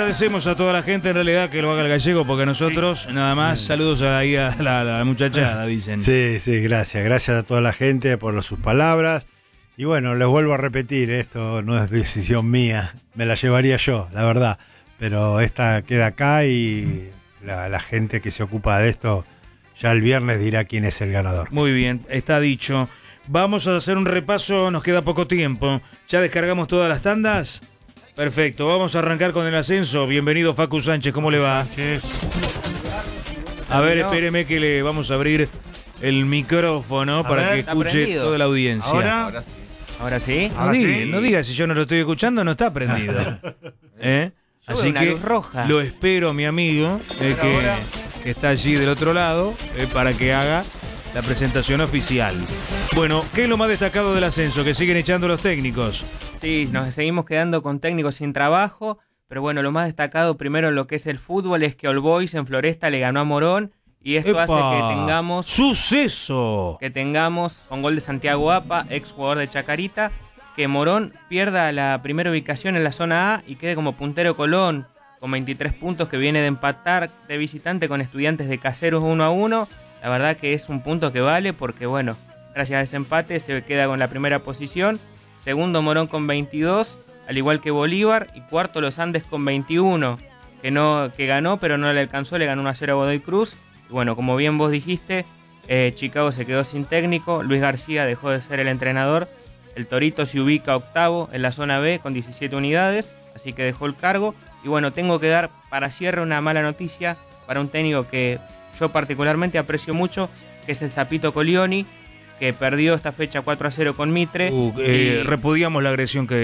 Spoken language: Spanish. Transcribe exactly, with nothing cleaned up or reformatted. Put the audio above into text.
agradecemos a toda la gente en realidad que lo haga el gallego, porque nosotros sí. nada más saludos ahí a la, a la muchachada, dicen. Sí, sí, gracias. Gracias a toda la gente por sus palabras. Y bueno, les vuelvo a repetir, esto no es decisión mía, me la llevaría yo, la verdad. Pero esta queda acá y la, la gente que se ocupa de esto ya el viernes dirá quién es el ganador. Muy bien, está dicho. Vamos a hacer un repaso, nos queda poco tiempo. ¿Ya descargamos todas las tandas? Perfecto, vamos a arrancar con el ascenso. Bienvenido Facu Sánchez, ¿cómo le va? Sánchez. A ver, espéreme que le vamos a abrir el micrófono a para ver, que escuche toda la audiencia. ¿Ahora? Ahora sí. ¿Ahora sí? No, Ahora diga, sí. no diga, si yo no lo estoy escuchando, no está prendido. ¿Eh? Yo Así veo una que luz roja. lo espero, mi amigo, eh, que, que está allí del otro lado, eh, para que haga la presentación oficial. Bueno, ¿qué es lo más destacado del ascenso? Que siguen echando los técnicos. Sí, nos seguimos quedando con técnicos sin trabajo, pero bueno, lo más destacado primero en lo que es el fútbol es que All Boys en Floresta le ganó a Morón y esto ¡Epa! hace que tengamos ¡Suceso! que tengamos con gol de Santiago Apa, ex jugador de Chacarita, que Morón pierda la primera ubicación en la zona A y quede como puntero Colón con veintitrés puntos, que viene de empatar de visitante con Estudiantes de Caseros uno a uno. La verdad que es un punto que vale porque bueno, gracias a ese empate se queda con la primera posición. Segundo Morón con veintidós, al igual que Bolívar, y cuarto Los Andes con veintiuno, que no que ganó pero no le alcanzó, le ganó uno a cero a Godoy Cruz. Y bueno, como bien vos dijiste, eh, Chicago se quedó sin técnico, Luis García dejó de ser el entrenador, el Torito se ubica octavo en la zona B con diecisiete unidades, así que dejó el cargo. Y bueno, tengo que dar para cierre una mala noticia para un técnico que yo particularmente aprecio mucho, que es el Zapito Colioni, que perdió esta fecha cuatro a cero con Mitre. Uh, eh, y... repudiamos la agresión que